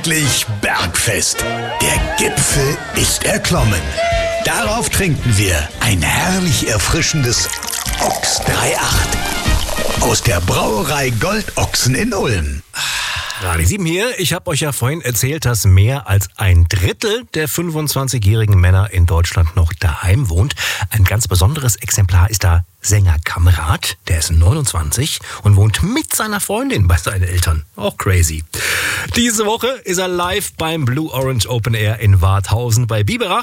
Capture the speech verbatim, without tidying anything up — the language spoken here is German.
endlich Bergfest. Der Gipfel ist erklommen. Darauf trinken wir ein herrlich erfrischendes Ochs achtunddreißig aus der Brauerei Goldochsen in Ulm. Radio sieben hier. Ich habe euch ja vorhin erzählt, dass mehr als ein Drittel der fünfundzwanzigjährigen Männer in Deutschland noch daheim wohnt. Ein ganz besonderes Exemplar ist da Sänger Kamrat. Der ist neunundzwanzig und wohnt mit seiner Freundin bei seinen Eltern. Auch crazy. Diese Woche ist er live beim Blue Orange Open Air in Warthausen bei Biberach.